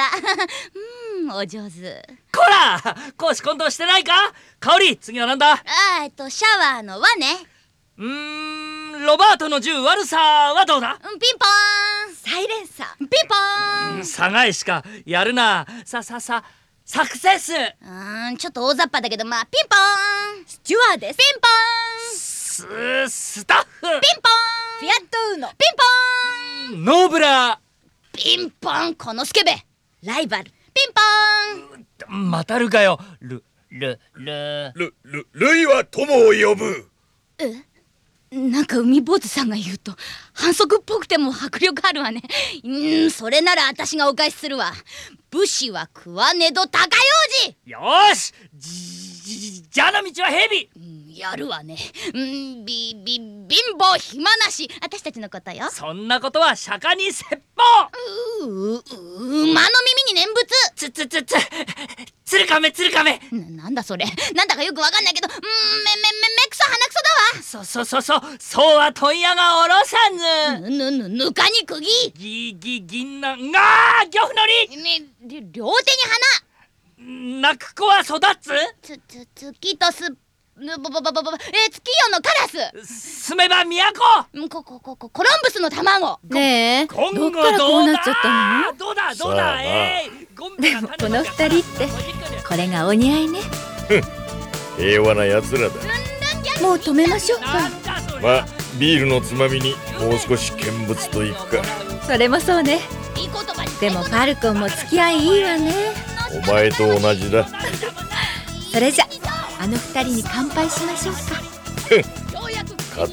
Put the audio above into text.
お上手。 こら公私混同してないか。香り、次はなんだ。 シャワーの輪ね。 ロバートの銃悪さはどうだ。 ピンポーン。サイレンサー。ピンポーン。 サガイしかやるな。サクセス。 ちょっと大雑把だけど、まあピンポーン。スチュワーデス。ピンポーン。 スタッフ。 ピンポーン。フィアットウーノ。ピンポーン。 ノーブラ。 ピンポン。このスケベ。ライバル。ピンポーン。 またるかよ。ルイは友を呼ぶ。 なんか海坊主さんが言うと反則っぽくても迫力あるわね。それなら私がお返しするわ。武士は食わねど高用事。 よーし。じゃあの道は蛇。 やるわね。貧乏暇なし。私たちのことよ。 そんなことは釈迦に説法。 馬の耳に念仏。 つるかめ。 なんだそれ。なんだかよくわかんないけど、目くそ鼻くそだわ。 そうは問屋がおろさず。 ぬかに釘。 銀杏が漁夫の両手に花。 泣く子は育つ。 月とす月夜のカラス。 住めば都。 コロンブスの卵。 ねえ、 今後どっからこうなっちゃったの？ どうださあなでもこの二人ってこれがお似合いね。 平和な奴らだ。 もう止めましょうか。 まあビールのつまみにもう少し見物といくか。 それもそうね。 いい言葉に。 でもファルコンも付き合いいいわね。 お前と同じだ。 それじゃあの二人に乾杯しましょうか。